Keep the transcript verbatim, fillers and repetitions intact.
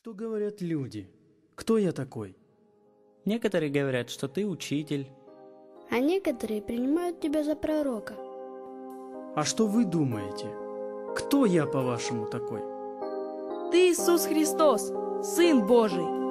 Что говорят люди? Кто я такой? Некоторые говорят, что ты учитель. А некоторые принимают тебя за пророка. А что вы думаете? Кто я, по-вашему, такой? Ты Иисус Христос, Сын Божий.